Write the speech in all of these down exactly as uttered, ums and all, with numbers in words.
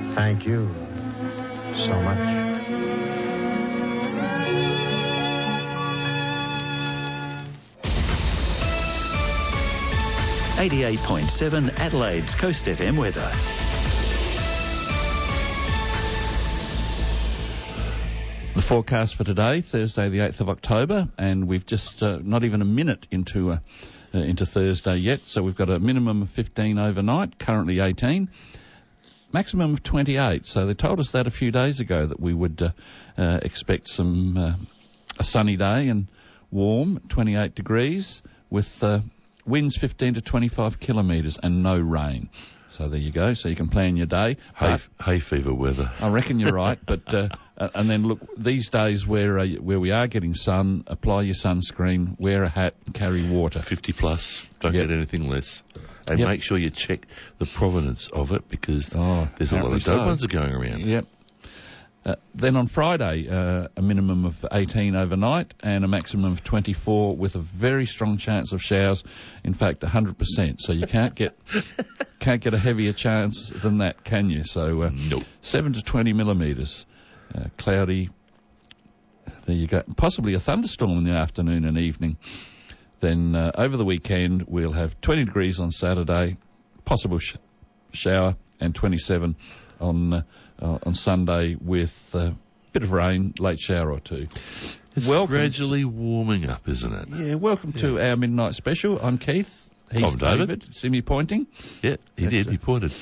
Thank you so much. eighty-eight point seven Adelaide's Coast F M weather. The forecast for today, Thursday the eighth of October, and we've just uh, not even a minute into uh, uh, into Thursday yet, so we've got a minimum of fifteen overnight, currently eighteen, maximum of twenty-eight. So they told us that a few days ago, that we would uh, uh, expect some uh, a sunny day and warm, twenty-eight degrees, with uh, winds fifteen to twenty-five kilometres and no rain. So there you go. So you can plan your day. Hay, hay fever weather. I reckon you're right. But uh, and then look, these days where uh, where we are getting sun, apply your sunscreen, wear a hat, and carry water. fifty plus. Don't Yep. get anything less. And Yep. make sure you check the provenance of it, because Oh, there's a lot of apparently dope so. ones are going around. Yep. Uh, then on Friday, uh, a minimum of eighteen overnight and a maximum of twenty-four, with a very strong chance of showers. In fact, one hundred percent. So you can't get can't get a heavier chance than that, can you? So uh, Nope. seven to twenty millimetres, uh, cloudy. There you go. Possibly a thunderstorm in the afternoon and evening. Then uh, over the weekend, we'll have twenty degrees on Saturday, possible sh- shower, and twenty-seven on uh, uh, on Sunday, with a uh, bit of rain, late shower or two. It's Welcome gradually warming up, isn't it? Yeah, welcome to our midnight special. I'm Keith. He's I'm David. David. See me pointing? Yeah, he That's did. it. He pointed.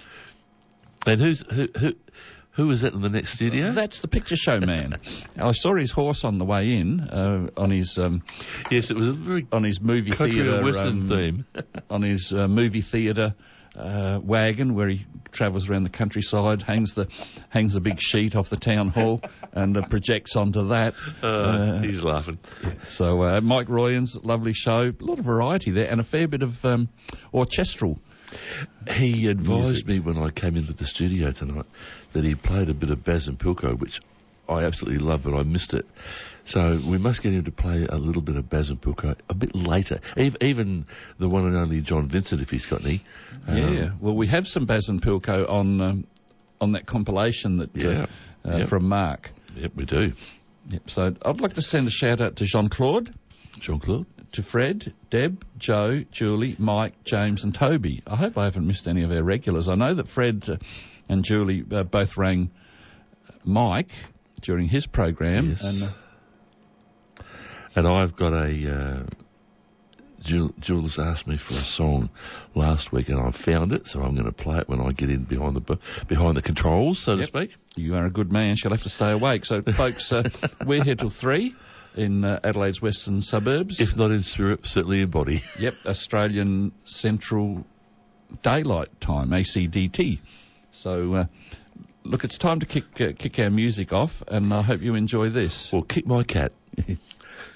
And who's who? Who? Who is that in the next studio? That's the picture show man. I saw his horse on the way in, uh, on his um, Yes, it was a very on his movie country theatre and western um, theme. on his uh, movie theatre uh, wagon, where he travels around the countryside, hangs the hangs a big sheet off the town hall, and uh, projects onto that. Uh, Uh, he's laughing. So uh, Mike Royan's lovely show, a lot of variety there, and a fair bit of um, orchestral. He advised Music. me when I came into the studio tonight that he played a bit of Baz and Pilko, which I absolutely love, but I missed it. So we must get him to play a little bit of Baz and Pilko a bit later. Ev- Even the one and only John Vincent, if he's got any. Um, Yeah, well, we have some Baz and Pilko on um, on that compilation that Yeah. uh, uh, Yep. from Mark. Yep, we do. Yep. So I'd like to send a shout out to Jean-Claude, Jean-Claude? to Fred, Deb, Joe, Julie, Mike, James and Toby. I hope I haven't missed any of our regulars. I know that Fred uh, and Julie uh, both rang Mike during his program. Yes. And, uh, And I've got a... Uh, Jul- Jules asked me for a song last week, and I found it, so I'm going to play it when I get in behind the bu- behind the controls, so Yep. to speak. You are a good man. She'll have to stay awake. So, folks, uh, we're here till three in uh, Adelaide's western suburbs. If not in spirit, certainly in body. Yep, Australian Central Daylight Time, A C D T. So, uh, look, it's time to kick uh, kick our music off, and I hope you enjoy this. Or kick my cat.